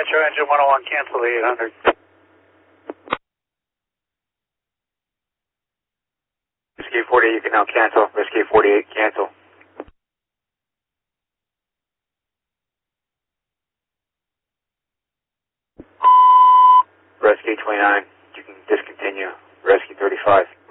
Metro Engine 101, cancel the 800. Whiskey 48, you can now cancel. Whiskey 48, cancel. Rescue 29, you can discontinue. Rescue 35.